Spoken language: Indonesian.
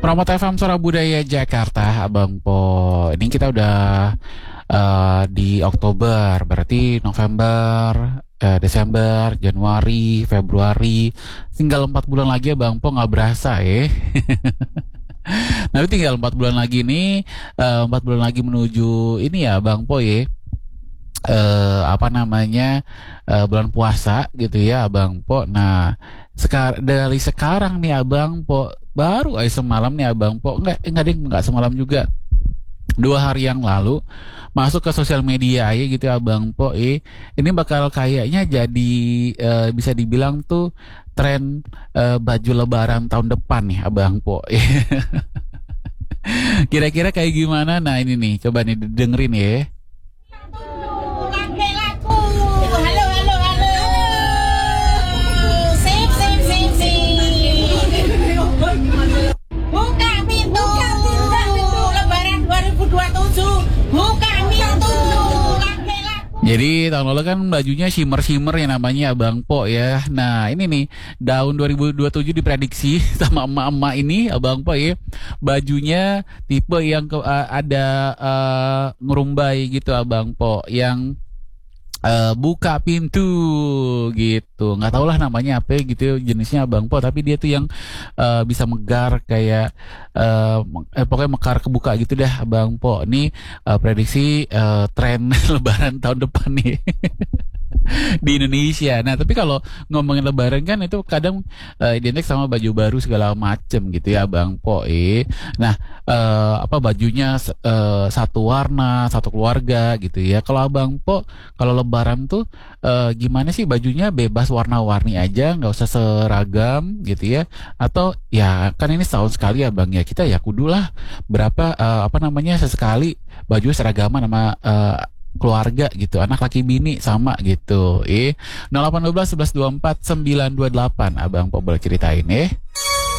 Rahmat FM Suara Budaya Jakarta, Abang Po. Ini kita udah di Oktober, berarti November, Desember, Januari, Februari. Tinggal 4 bulan lagi, Abang Po, nggak berasa ya. Nah, tinggal 4 bulan lagi nih, 4 bulan lagi menuju ini ya, Bang Po ya. Bulan puasa gitu ya, Abang Po. Nah, dari sekarang nih, Abang Po, baru aja semalam nih, Abang Po, enggak semalam juga, 2 hari yang lalu masuk ke sosial media aja gitu ya, Abang Po. Ini bakal kayaknya jadi bisa dibilang tuh tren baju Lebaran tahun depan nih, Abang Po. Kira-kira kayak gimana? Nah, ini nih, coba nih dengerin ya. Jadi tahun lalu kan bajunya shimmer yang namanya Abang Po ya. Nah, ini nih tahun 2027 diprediksi sama emak-emak ini, Abang Po ya. Bajunya tipe yang ada ngerumbai gitu, Abang Po, yang buka pintu gitu. Nggak tau lah namanya apa gitu jenisnya, Abang Po, tapi dia tuh yang bisa megar kayak pokoknya mekar kebuka gitu dah, Abang Po. Ini prediksi tren Lebaran tahun depan nih di Indonesia. Nah, tapi kalau ngomongin Lebaran kan itu kadang identik sama baju baru segala macem gitu ya, Bang Po. Nah, bajunya satu warna, satu keluarga gitu ya. Kalau Abang Po, kalau Lebaran tuh gimana sih, bajunya bebas warna-warni aja, nggak usah seragam gitu ya? Atau ya kan ini setahun sekali ya, Bang ya, kita ya kudulah berapa sesekali baju seragaman sama keluarga gitu, anak laki bini sama gitu. 0812 11 24 928, Abang Po boleh ceritain